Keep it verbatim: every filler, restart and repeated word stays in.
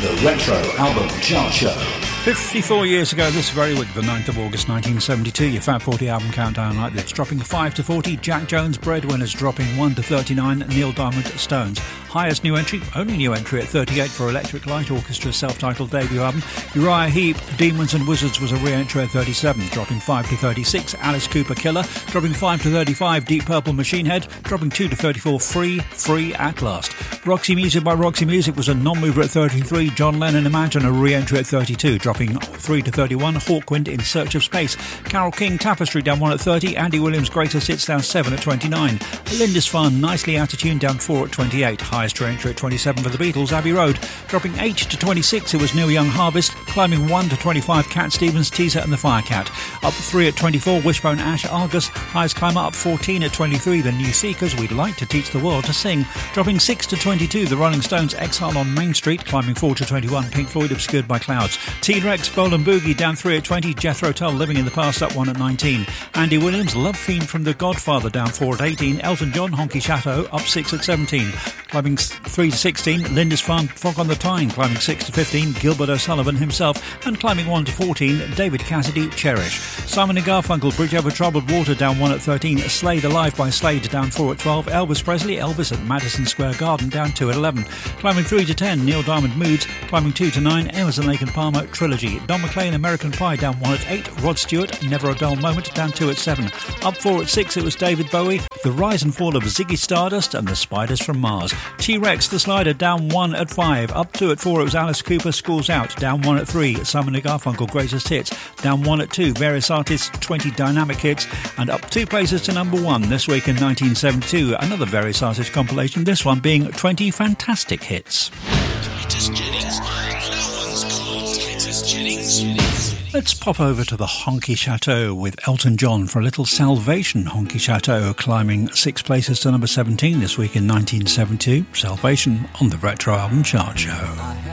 The Retro Album Chart Show. fifty-four years ago this very week, the ninth of August nineteen seventy-two, your Fab forty album countdown like this. Dropping five to forty, Jack Jones, Breadwinners, dropping one to thirty-nine, Neil Diamond, Stones. Highest new entry, only new entry at thirty-eight for Electric Light Orchestra's self-titled debut album. Uriah Heep, Demons and Wizards was a re-entry at thirty-seven, dropping five to thirty-six, Alice Cooper, Killer, dropping five to thirty-five, Deep Purple, Machine Head, dropping two to thirty-four, Free, Free at Last. Roxy Music by Roxy Music was a non-mover at thirty-three, John Lennon, Imagine, a re-entry at thirty-two, dropping three to thirty-one, Hawkwind, In Search of Space. Carole King, Tapestry, down one at thirty, Andy Williams, Greatest Hits, down seven at twenty-nine. Lindisfarne, Nicely Out of Tune, down four at twenty-eight. Highest entry at twenty-seven for the Beatles, Abbey Road. Dropping eight to twenty-six, it was Neil Young, Harvest. Climbing one to twenty-five, Cat Stevens, Teaser and the Firecat. Up three at twenty-four, Wishbone Ash, Argus. Highest climber up fourteen at twenty-three, The New Seekers, We'd Like to Teach the World to Sing. Dropping six to twenty-two, The Rolling Stones, Exile on Main Street. Climbing four to twenty-one, Pink Floyd, Obscured by Clouds. T-Rex, Bolan Boogie, down three at twenty, Jethro Tull, Living in the Past, up one at nineteen. Andy Williams, Love Theme from The Godfather, down four at eighteen. Elton John, Honky Chateau, up six at seventeen. Climbing three to sixteen, Lindisfarne, Fog on the Tyne. Climbing six to fifteen, Gilbert O'Sullivan himself. And climbing one to fourteen, David Cassidy, Cherish. Simon and Garfunkel, Bridge Over Troubled Water, down one at thirteen. Slade, Alive by Slade, down four at twelve. Elvis Presley, Elvis at Madison Square Garden, down two at eleven. Climbing three to ten, Neil Diamond, Moods. Climbing two to nine, Emerson, Lake and Palmer, Trilogy. Don McLean, American Pie, down one at eight. Rod Stewart, Never a Dull Moment, down two at seven. Up four at six, it was David Bowie. The Rise and Fall of Ziggy Stardust and the Spiders from Mars. T-Rex, The Slider, down one at five. Up two at four, it was Alice Cooper, Schools Out. Down one at three, Simon and Garfunkel, Greatest Hits. Down one at two, various artists, twenty dynamic hits. And up two places to number one this week in nineteen seventy-two. Another various artist compilation, this one being twenty fantastic hits. Titus Jennings. No one's called Titus Jennings. Let's pop over to the Honky Chateau with Elton John for a little Salvation. Honky Chateau climbing six places to number seventeen this week in nineteen seventy-two. Salvation on the Retro Album Chart Show.